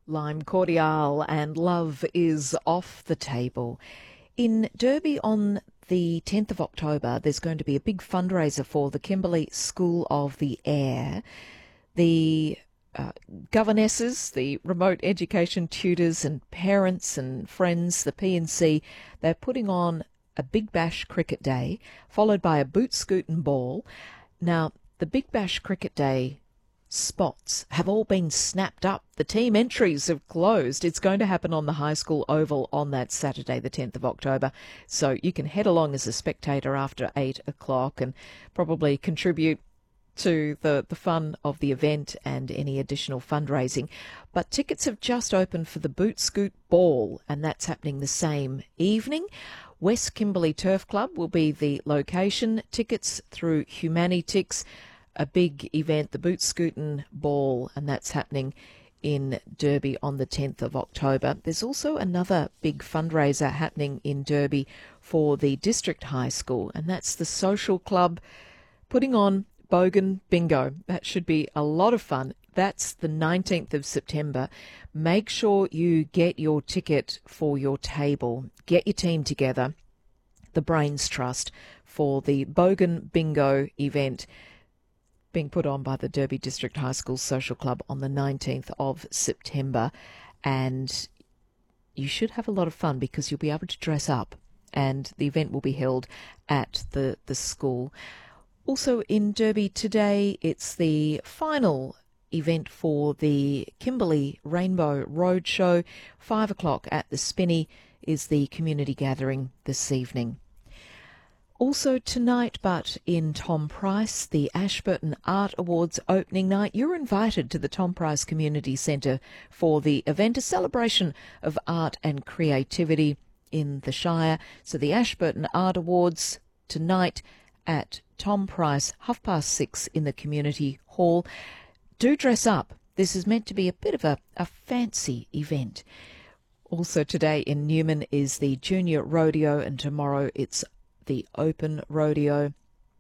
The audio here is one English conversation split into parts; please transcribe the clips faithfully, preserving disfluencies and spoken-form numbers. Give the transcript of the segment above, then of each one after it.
Lime Cordiale and Love is Off the Table. In Derby on the tenth of October, there's going to be a big fundraiser for the Kimberley School of the Air. The uh, governesses, the remote education tutors and parents and friends, the P and C, they're putting on a Big Bash Cricket Day, followed by a boot scootin' ball. Now, the Big Bash Cricket Day spots have all been snapped up. The team entries have closed. It's going to happen on the high school oval on that Saturday, the tenth of October. So you can head along as a spectator after eight o'clock and probably contribute to the, the fun of the event and any additional fundraising. But tickets have just opened for the Boot Scoot Ball, and that's happening the same evening. West Kimberley Turf Club will be the location. Tickets through Humanitix. A big event, the Boot Scootin' Ball, and that's happening in Derby on the tenth of October. There's also another big fundraiser happening in Derby for the District High School, and that's the Social Club putting on Bogan Bingo. That should be a lot of fun. That's the nineteenth of September. Make sure you get your ticket for your table. Get your team together. The Brains Trust for the Bogan Bingo event being put on by the Derby District High School Social Club on the nineteenth of September. And you should have a lot of fun because you'll be able to dress up, and the event will be held at the, the school. Also in Derby today, it's the final event for the Kimberley Rainbow Roadshow. Five o'clock at the Spinney is the community gathering this evening. Also tonight, but in Tom Price, the Ashburton Art Awards opening night. You're invited to the Tom Price Community Centre for the event, a celebration of art and creativity in the Shire. So the Ashburton Art Awards tonight at Tom Price, half past six in the Community Hall. Do dress up. This is meant to be a bit of a, a fancy event. Also today in Newman is the Junior Rodeo, and tomorrow it's the Open Rodeo.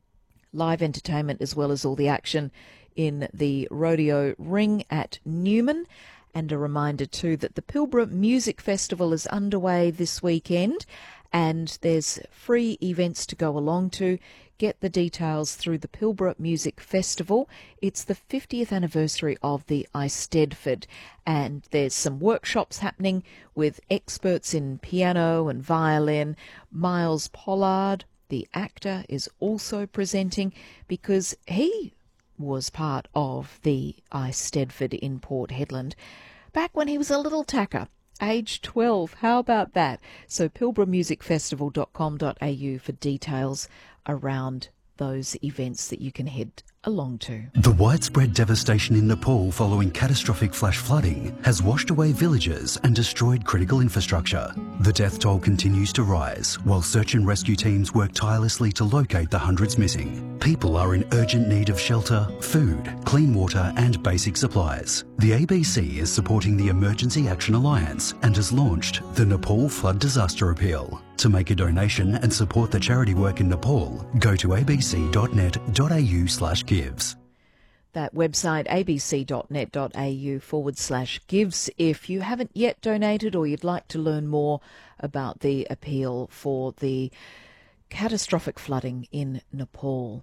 Live entertainment as well as all the action in the rodeo ring at Newman. And a reminder too that the Pilbara Music Festival is underway this weekend, and there's free events to go along to. Get the details through the Pilbara Music Festival. It's the fiftieth anniversary of the Eisteddfod, and there's some workshops happening with experts in piano and violin. Miles Pollard, the actor, is also presenting because he was part of the Eisteddfod in Port Hedland back when he was a little tacker. Age twelve, how about that? So pilbara music festival dot com dot a u for details around those events that you can head along to. The widespread devastation in Nepal following catastrophic flash flooding has washed away villages and destroyed critical infrastructure. The death toll continues to rise while search and rescue teams work tirelessly to locate the hundreds missing. People are in urgent need of shelter, food, clean water and basic supplies. The A B C is supporting the Emergency Action Alliance and has launched the Nepal Flood Disaster Appeal. To make a donation and support the charity work in Nepal, go to a b c dot net dot a u slash gives. That website, a b c dot net dot a u forward slash gives, if you haven't yet donated or you'd like to learn more about the appeal for the catastrophic flooding in Nepal.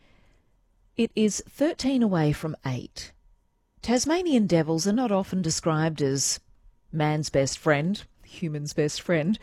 It is thirteen away from eight. Tasmanian devils are not often described as man's best friend, human's best friend,